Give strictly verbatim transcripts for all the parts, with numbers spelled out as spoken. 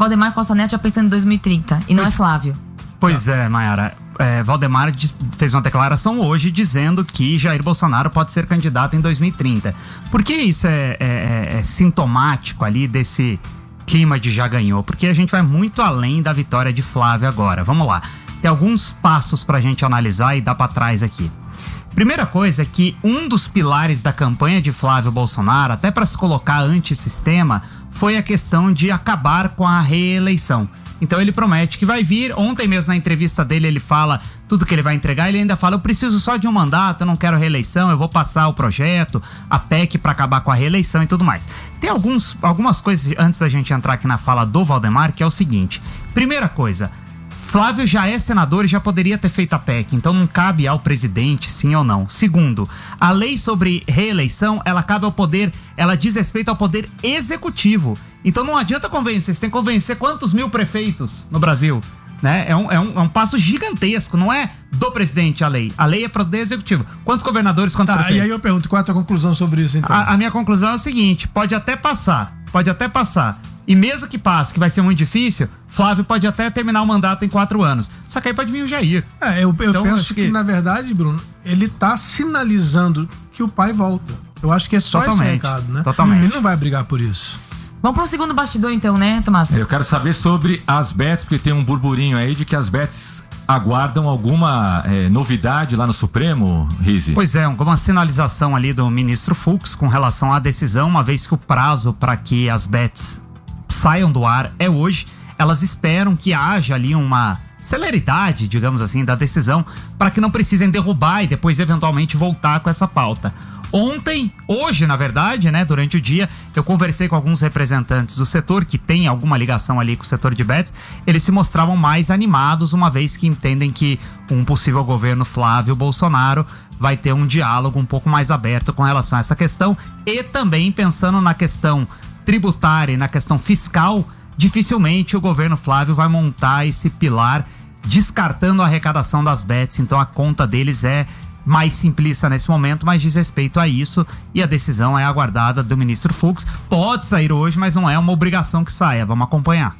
Valdemar Costa Neto já pensando em dois mil e trinta. E não pois, é Flávio. Pois é, Mayara. É, Valdemar fez uma declaração hoje dizendo que Jair Bolsonaro pode ser candidato em dois mil e trinta. Por que isso é, é, é sintomático ali desse clima de já ganhou? Porque a gente vai muito além da vitória de Flávio agora. Vamos lá. Tem alguns passos pra gente analisar e dar pra trás aqui. Primeira coisa é que um dos pilares da campanha de Flávio Bolsonaro, até para se colocar antissistema, foi a questão de acabar com a reeleição. Então ele promete que vai vir. Ontem mesmo na entrevista dele ele fala tudo que ele vai entregar. Ele ainda fala, eu preciso só de um mandato, eu não quero reeleição, eu vou passar o projeto, a P E C para acabar com a reeleição e tudo mais. Tem alguns, algumas coisas antes da gente entrar aqui na fala do Valdemar, que é o seguinte. Primeira coisa, Flávio já é senador e já poderia ter feito a P E C, então não cabe ao presidente, sim ou não. Segundo, a lei sobre reeleição, ela cabe ao poder, ela diz respeito ao poder executivo. Então não adianta convencer, você tem que convencer quantos mil prefeitos no Brasil, né? É um, é um, é um passo gigantesco, não é do presidente a lei. A lei é para o poder executivo. Quantos governadores, quantos tá, prefeitos? E aí eu pergunto, qual é a tua conclusão sobre isso, então? A, a minha conclusão é o seguinte, pode até passar, pode até passar. E mesmo que passe, que vai ser muito difícil, Flávio pode até terminar o mandato em quatro anos. Só que aí pode vir o Jair. É, eu, eu então, penso que... que, na verdade, Bruno, ele tá sinalizando que o pai volta. Eu acho que é só Totalmente. esse recado, né? Totalmente. Ele não vai brigar por isso. Vamos para o segundo bastidor então, né, Tomás? Eu quero saber sobre as bets, porque tem um burburinho aí de que as bets aguardam alguma é, novidade lá no Supremo, Rizzi? Pois é, alguma sinalização ali do ministro Fux com relação à decisão, uma vez que o prazo para que as bets saiam do ar é hoje. Elas esperam que haja ali uma celeridade, digamos assim, da decisão para que não precisem derrubar e depois eventualmente voltar com essa pauta. Ontem, hoje na verdade, né, durante o dia, eu conversei com alguns representantes do setor que tem alguma ligação ali com o setor de bets. Eles se mostravam mais animados, uma vez que entendem que um possível governo Flávio Bolsonaro vai ter um diálogo um pouco mais aberto com relação a essa questão e também pensando na questão tributária e na questão fiscal. Dificilmente o governo Flávio vai montar esse pilar descartando a arrecadação das bets, então a conta deles é mais simplista nesse momento, mas diz respeito a isso e a decisão é aguardada do ministro Fux. Pode sair hoje, mas não é uma obrigação que saia, vamos acompanhar.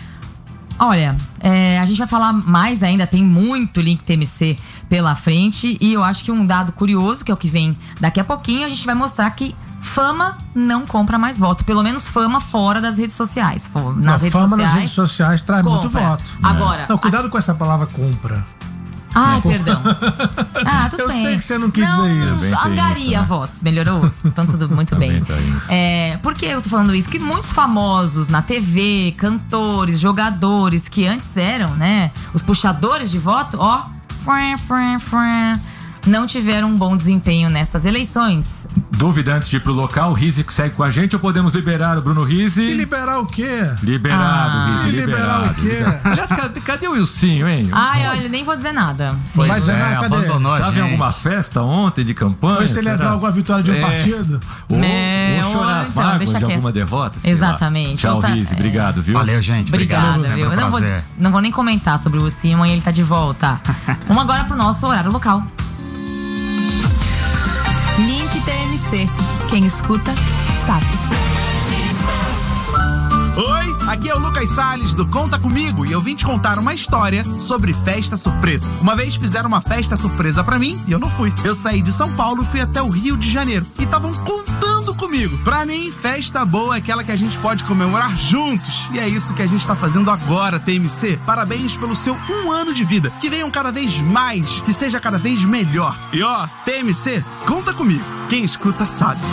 Olha, é, a gente vai falar mais ainda, tem muito Link T M C pela frente e eu acho que um dado curioso, que é o que vem daqui a pouquinho, a gente vai mostrar que fama não compra mais voto, pelo menos fama fora das redes sociais. Nas a redes fama sociais, nas redes sociais traz compra. muito voto. Agora, não, cuidado a... com essa palavra compra. Ai, perdão. Ah, tudo eu bem. Eu sei que você não quis não, dizer isso. Angaria isso, né? Votos, melhorou? Então tudo muito bem. Tá é, por que eu tô falando isso? Que muitos famosos na T V, cantores, jogadores, que antes eram, né, os puxadores de voto, ó, fran, fran, fran, não tiveram um bom desempenho nessas eleições. Dúvida antes de ir pro local, o Rizzi segue com a gente ou podemos liberar o Bruno Rizzi? E liberar o quê? Liberado, ah, Rizzi, liberado. Liberar o quê? Aliás, cadê, cadê o Wilsinho, hein? Ai, olha, nem vou dizer nada. Pois Mas é, é, abandonou a Tava gente. em alguma festa ontem de campanha? Foi celebrar alguma vitória de um é. partido? Ou, é, ou chorar ou, as então, mágoas de quieto. alguma derrota? Exatamente. Tchau, tá, Rizzi, é... obrigado, viu? Valeu, gente. Obrigada, Obrigado, viu? Eu não vou, não vou nem comentar sobre o Simon e ele tá de volta. Vamos agora pro nosso horário local. Link T M C. Quem escuta, sabe. Oi, aqui é o Lucas Salles do Conta Comigo e eu vim te contar uma história sobre festa surpresa. Uma vez fizeram uma festa surpresa pra mim e eu não fui. Eu saí de São Paulo e fui até o Rio de Janeiro e estavam contando comigo. Pra mim, festa boa é aquela que a gente pode comemorar juntos. E é isso que a gente tá fazendo agora, T M C. Parabéns pelo seu um ano de vida. Que venham cada vez mais, que seja cada vez melhor. E ó, T M C, conta comigo. Quem escuta sabe.